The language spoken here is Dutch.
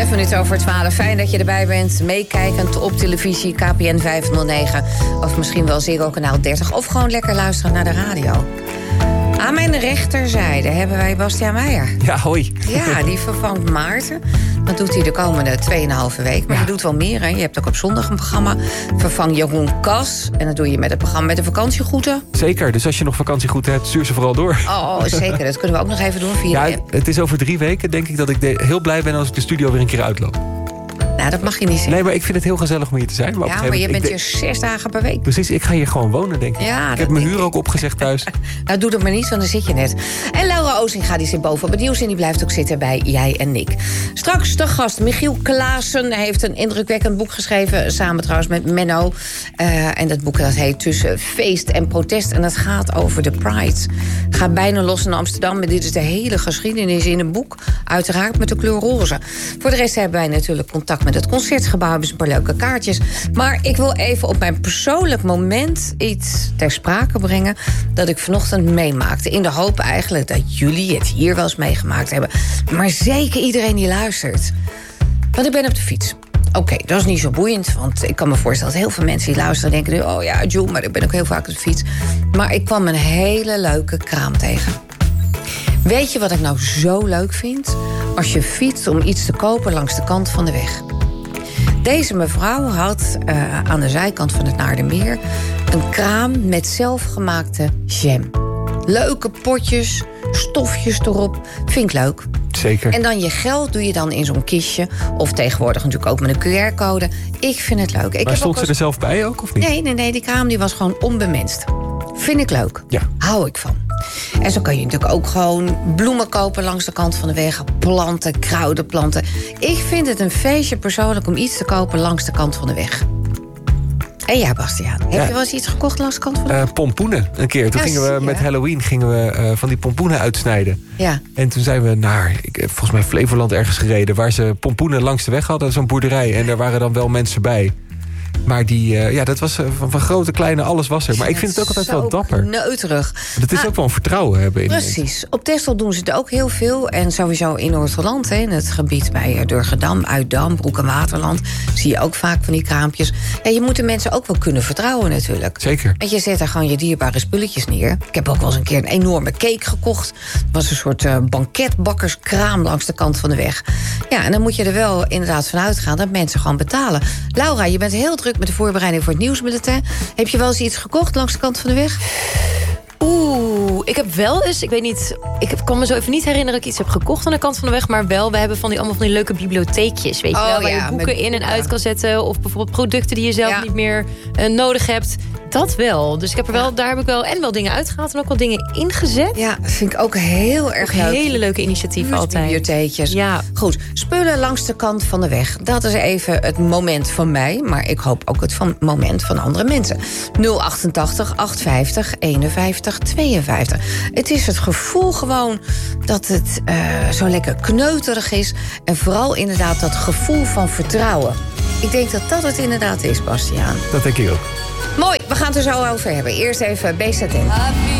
5 minuten over 12. Fijn dat je erbij bent. Meekijkend op televisie, KPN 509. Of misschien wel Ziggo kanaal 30. Of gewoon lekker luisteren naar de radio. Aan mijn rechterzijde hebben wij Bastiaan Meijer. Ja, hoi. Ja, die vervangt Maarten. Dat doet hij de komende 2,5 week. Maar je doet wel meer, hè. Je hebt ook op zondag een programma. Vervang Jeroen Kas. En dat doe je met het programma met de vakantiegroeten. Zeker, dus als je nog vakantiegroeten hebt, stuur ze vooral door. Oh, zeker. Dat kunnen we ook nog even doen via de app. Het is over 3 weken, denk ik, dat ik heel blij ben als ik de studio weer een keer uitloop. Nou, dat mag je niet zeggen. Nee, maar ik vind het heel gezellig om hier te zijn. Maar je bent hier 6 dagen per week. Precies, ik ga hier gewoon wonen, denk ik. Ja, ik heb mijn huur ook opgezegd thuis. Nou, doe dat maar niet, want dan zit je net. En Laura Ozinga, die zit boven op het nieuws en die blijft ook zitten bij Jij en Nick. Straks de gast Michiel Klaassen. Hij heeft een indrukwekkend boek geschreven, samen trouwens met Menno. En dat boek dat heet Tussen Feest en Protest. En dat gaat over de Pride. Gaat bijna los in Amsterdam, maar dit is de hele geschiedenis in een boek. Uiteraard met de kleur roze. Voor de rest hebben wij natuurlijk contact met het Concertgebouw. Hebben ze een paar leuke kaartjes. Maar ik wil even op mijn persoonlijk moment iets ter sprake brengen dat ik vanochtend meemaakte. In de hoop eigenlijk dat jullie het hier wel eens meegemaakt hebben. Maar zeker iedereen die luistert. Want ik ben op de fiets. Oké, dat is niet zo boeiend, want ik kan me voorstellen dat heel veel mensen die luisteren denken nu, oh ja, Joe, maar ik ben ook heel vaak op de fiets. Maar ik kwam een hele leuke kraam tegen. Weet je wat ik nou zo leuk vind? Als je fietst om iets te kopen langs de kant van de weg. Deze mevrouw had aan de zijkant van het Naardermeer een kraam met zelfgemaakte jam. Leuke potjes, stofjes erop. Vind ik leuk. Zeker. En dan je geld doe je dan in zo'n kistje. Of tegenwoordig natuurlijk ook met een QR-code. Ik vind het leuk. Maar stond ze er zelf bij ook, of niet? Nee, die kraam die was gewoon onbemenst. Vind ik leuk. Ja. Hou ik van. En zo kan je natuurlijk ook gewoon bloemen kopen langs de kant van de weg. Planten, kruidenplanten. Ik vind het een feestje persoonlijk om iets te kopen langs de kant van de weg. En ja, Bastiaan, heb je wel eens iets gekocht langs de kant van de weg? Pompoenen, een keer. Toen gingen we met Halloween van die pompoenen uitsnijden. Ja. En toen zijn we naar, volgens mij Flevoland ergens gereden, waar ze pompoenen langs de weg hadden, zo'n boerderij. En daar waren dan wel mensen bij. Maar dat was van grote, kleine, alles was er. Maar ik vind het ook altijd wel dapper. Neuterig. Dat is ook wel een vertrouwen hebben. Precies. Op Texel doen ze het ook heel veel. En sowieso in Noord-Holland, in het gebied bij Durgedam, Uitdam, Broek en Waterland, zie je ook vaak van die kraampjes. Ja, je moet de mensen ook wel kunnen vertrouwen natuurlijk. Zeker. En je zet daar gewoon je dierbare spulletjes neer. Ik heb ook wel eens een keer een enorme cake gekocht. Het was een soort banketbakkerskraam langs de kant van de weg. Ja, en dan moet je er wel inderdaad van uitgaan dat mensen gewoon betalen. Laura, je bent heel druk met de voorbereiding voor het nieuwsbulletin. Heb je wel eens iets gekocht langs de kant van de weg? Ik heb wel eens, ik weet niet, kan me zo even niet herinneren dat ik iets heb gekocht aan de kant van de weg, maar wel, we hebben allemaal van die leuke bibliotheekjes, weet je wel, waar je boeken in en uit kan zetten, of bijvoorbeeld producten die je zelf niet meer nodig hebt. Dat wel. Dus ik heb daar heb ik wel dingen uitgehaald en ook wel dingen ingezet. Ja, dat vind ik ook heel erg leuk. Hele leuke initiatieven altijd. Bibliotheekjes. Ja. Goed, spullen langs de kant van de weg. Dat is even het moment van mij, maar ik hoop ook het moment van andere mensen. 088 850 51 52. Het is het gevoel gewoon dat het zo lekker kneuterig is. En vooral inderdaad dat gevoel van vertrouwen. Ik denk dat dat het inderdaad is, Bastiaan. Dat denk ik ook. Mooi, we gaan het er zo over hebben. Eerst even BZN.